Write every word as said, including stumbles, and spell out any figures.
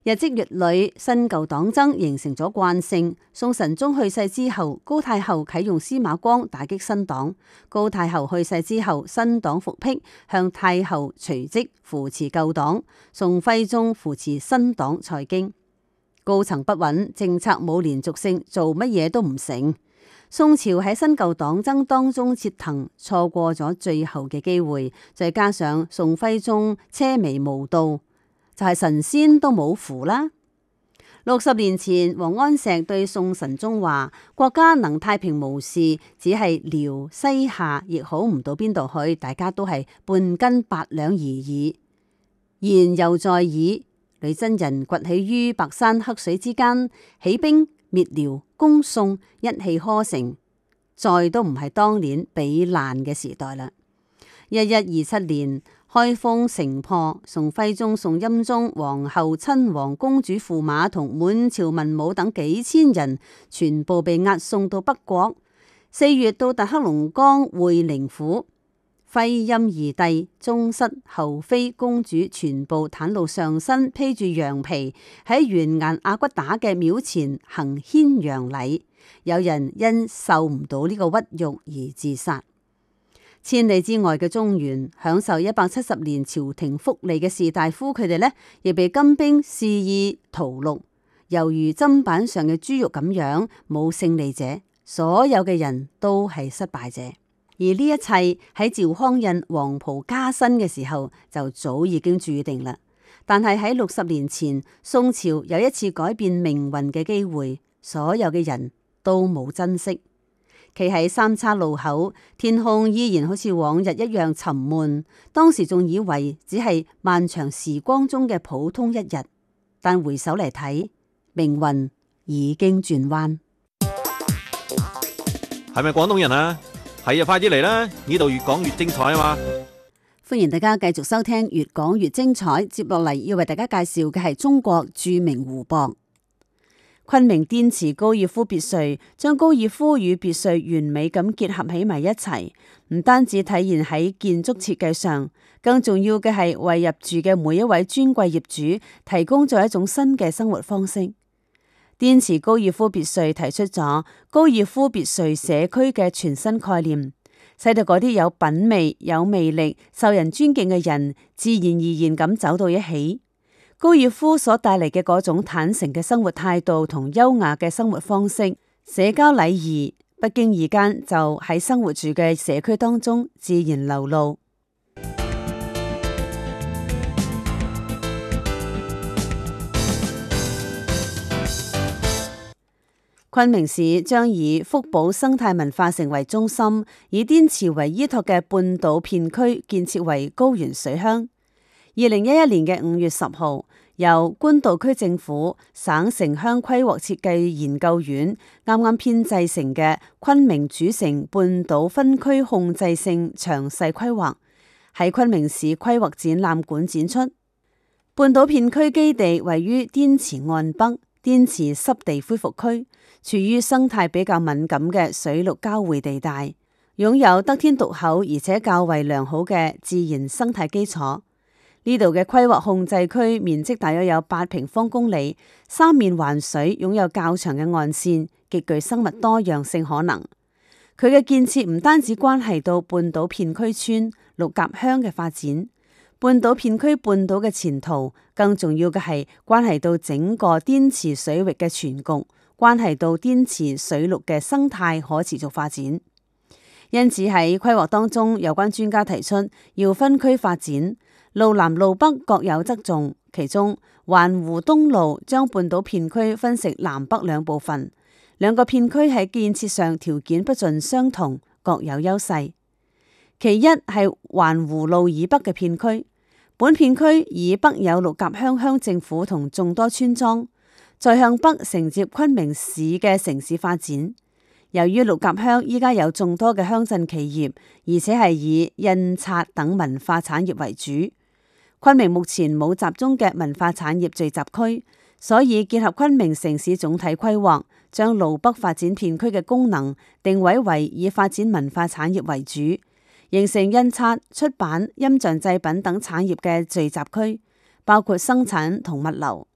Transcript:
日積月累，新舊黨爭形成咗慣性。宋神宗去世之後，高太后啟用司馬光打擊新黨；高太后去世之後，新黨復辟，向太后隨即扶持舊黨。宋徽宗扶持新黨在京，高層不穩，政策冇連續性，做乜嘢都唔成。宋朝喺新舊黨爭當中折騰，錯過咗最後嘅機會。再加上宋徽宗奢靡無道，就係神仙都冇符啦。六十年前，王安石對宋神宗話：國家能太平無事，只係遼西夏亦好唔到邊度去，大家都係半斤八兩而已。言猶在耳，女真人崛起於白山黑水之間，起兵滅遼攻宋，一氣呵成，再都唔係當年比爛嘅時代啦。一一二七年，開封城破，宋徽宗、宋欽宗、皇后、親王、公主駙馬同滿朝文武等幾千人，全部被押送到北國。四月到達黑龍江會寧府，徽欽二帝、宗室、后妃、公主全部袒露上身，披住羊皮喺完顏阿骨打嘅廟前行牽羊禮。有人因受唔到呢個屈辱而自殺。千里之外嘅中原，享受一百七十年朝廷福利嘅士大夫，佢哋呢亦被金兵肆意屠戮，猶如砧板上嘅豬肉咁樣，冇勝利者，所有嘅人都係失敗者。而呢一切喺趙匡胤黃袍加身嘅時候就早已經注定啦。但係喺六十年前，宋朝有一次改變命運嘅機會，所有嘅人都冇珍惜。企喺三叉路口，天空依然好似往日一樣沉悶。當時仲以為只係漫長時光中嘅普通一日，但回首嚟睇，命運已經轉彎。 係咪廣東人啊？係啊，快啲嚟啦！呢度越講越精彩啊嘛！ 歡迎大家繼續收聽越講越精彩。接落嚟要為大家介紹嘅係中國著名湖泊。昆明滇池高爾夫別墅將高爾夫與別墅完美咁結合起埋一齊，唔單止體現喺建築設計上，更重要嘅係為入住嘅每一位尊貴業主提供咗一種新嘅生活方式。滇池高爾夫別墅提出咗高爾夫別墅社區嘅全新概念，使到嗰啲有品味、有魅力、受人尊敬嘅人自然而然咁走到一起。高爾夫所帶嚟嘅嗰種坦誠嘅生活態度同優雅嘅生活方式，社交禮儀不經意間就喺生活住嘅社區當中自然流露。昆明市將以福保生態文化城為中心，以滇池為依託嘅半島片區建設為高原水鄉。二零一一年嘅五月十號，由官渡區政府省城鄉規劃設計研究院啱啱編製成嘅昆明主城半島分區控制性詳細規劃，喺昆明市規劃展覽館展出。半島片區基地位於滇池岸北，滇池濕地恢復區，處於生態比較敏感嘅水陸交匯地帶，擁有得天獨厚而且較為良好嘅自然生態基礎。呢度嘅規劃控制區面積大約有八平方公里，三面環水，擁有較長嘅岸線，極具生物多樣性可能。佢嘅建設唔單止關係到半島片區村陸甲鄉嘅發展，半島片區半島嘅前途，更重要嘅係關係到整個滇池水域嘅全局，關係到滇池水陸嘅生態可持續發展。因此喺規劃當中，有關專家提出要分區發展。路南路北各有側重，其中環湖東路將半島片區分成南北兩部分，兩個片區喺建設上條件不盡相同，各有優勢。其一係環湖路以北嘅片區，本片區以北有陸甲鄉鄉政府同眾多村莊，再向北承接昆明市嘅城市發展。由於陸甲鄉依家有眾多嘅鄉鎮企業，而且係以印刷等文化產業為主。昆明目前冇集中嘅文化產業聚集區，所以結合昆明城市總體規劃，將路北發展片區嘅功能定位為以發展文化產業為主，形成印刷、出版、音像製品等產業嘅聚集區，包括生產同物流。